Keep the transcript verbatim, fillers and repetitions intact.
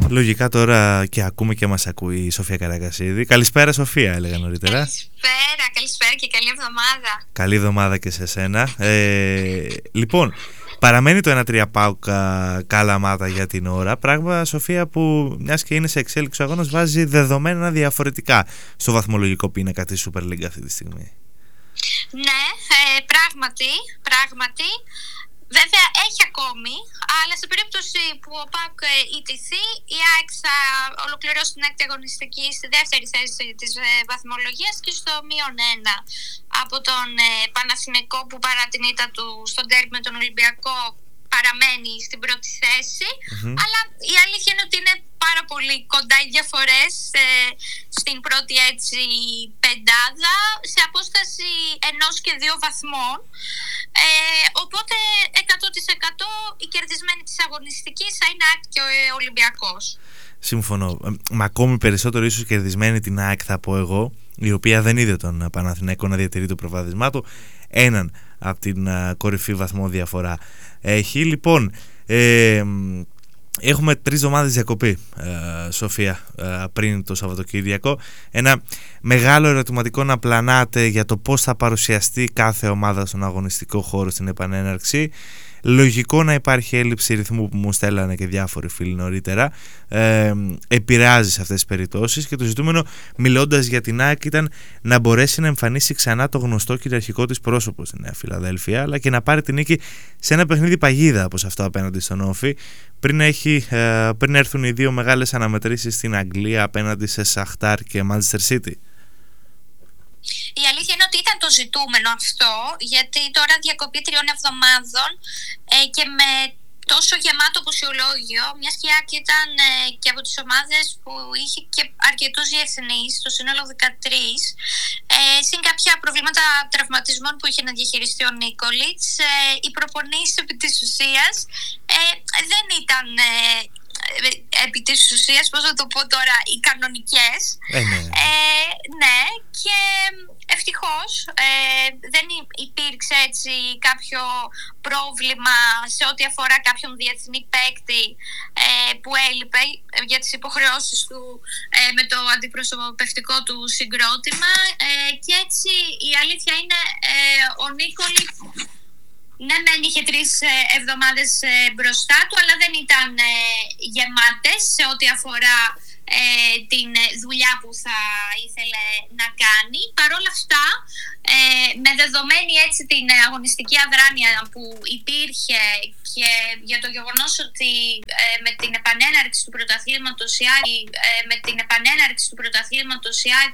Λογικά τώρα και ακούμε και μας ακούει η Σοφία Καρακασίδη. Καλησπέρα Σοφία, έλεγα νωρίτερα. Καλησπέρα, καλησπέρα και καλή εβδομάδα. Καλή εβδομάδα και σε σένα. ε, Λοιπόν, παραμένει το ένα τρία ΠΑΟΚ Καλαμάτα για την ώρα. Πράγμα, Σοφία, που μιας και είναι σε εξέλιξη ο αγώνας, βάζει δεδομένα διαφορετικά στο βαθμολογικό πίνακα της Super League αυτή τη στιγμή. Ναι, ε, πράγματι, πράγματι. Βέβαια έχει ακόμη, αλλά σε περίπτωση που ο ΠΑΟΚ ιτηθεί, η ΑΕΚ θα ολοκληρώσει την έκτη αγωνιστική στη δεύτερη θέση της βαθμολογίας και στο μείον ένα από τον Παναθηναϊκό, που παρά την ήττα του στον ντέρμπι με τον Ολυμπιακό παραμένει στην πρώτη θέση. Mm-hmm. Αλλά η αλήθεια είναι ότι είναι πάρα πολύ κοντά οι διαφορές ε, στην πρώτη έτσι πεντάδα, σε απόσταση ενός και δύο βαθμών. Ε, οπότε εκατό τοις εκατό η κερδισμένη της αγωνιστικής θα είναι ΑΕΚ και ο Ολυμπιακός. Σύμφωνο. Μα ακόμη περισσότερο ίσως κερδισμένη την ΑΕΚ, θα πω εγώ, η οποία δεν είδε τον Παναθηναϊκό να διατηρεί το προβάδισμά του. Έναν από την uh, κορυφή βαθμό διαφορά έχει. Λοιπόν, ε, έχουμε τρεις εβδομάδες διακοπή, ε, Σοφία, ε, πριν το Σαββατοκύριακο. Ένα μεγάλο ερωτηματικό να πλανάται για το πώς θα παρουσιαστεί κάθε ομάδα στον αγωνιστικό χώρο στην επανέναρξη. Λογικό να υπάρχει έλλειψη ρυθμού, που μου στέλνανε και διάφοροι φίλοι νωρίτερα. Ε, επηρεάζει σε αυτές τις περιπτώσεις, και το ζητούμενο, μιλώντας για την ΑΕΚ, ήταν να μπορέσει να εμφανίσει ξανά το γνωστό κυριαρχικό της πρόσωπο στη Νέα Φιλαδέλφια, αλλά και να πάρει την νίκη σε ένα παιχνίδι παγίδα όπως αυτό απέναντι στον Όφη, πριν, έχει, ε, πριν έρθουν οι δύο μεγάλες αναμετρήσεις στην Αγγλία απέναντι σε Σαχτάρ και Manchester City. Η αλήθεια είναι ότι ήταν το ζητούμενο αυτό, γιατί τώρα διακοπή τριών εβδομάδων ε, και με τόσο γεμάτο ποσιολόγιο, μιας και η ΑΕΚ ήταν ε, και από τις ομάδες που είχε και αρκετούς διεθνείς, το σύνολο δεκατρείς, ε, συν κάποια προβλήματα τραυματισμών που είχε να διαχειριστεί ο Νίκολιτς, ε, οι προπονήσεις επί της ουσίας ε, δεν ήταν... Ε, επί της ουσίας, πώς να το πω τώρα, οι κανονικές. Ε, ναι. Ε, ναι, και ευτυχώς ε, δεν υπήρξε έτσι κάποιο πρόβλημα σε ό,τι αφορά κάποιον διεθνή παίκτη ε, που έλειπε για τις υποχρεώσεις του ε, με το αντιπροσωπευτικό του συγκρότημα, ε, και έτσι η αλήθεια είναι ε, ο Νίκολιτς, ναι, μεν είχε τρεις εβδομάδες μπροστά του, αλλά δεν ήταν γεμάτες σε ό,τι αφορά ε, την δουλειά που θα ήθελε να κάνει. Παρ' όλα αυτά, ε, με δεδομένη έτσι την αγωνιστική αδράνεια που υπήρχε και για το γεγονός ότι ε, με την επανέναρξη του πρωταθλήματος η ΑΕΚ, ε, με την επανέναρξη του πρωταθλήματος η ΑΕΚ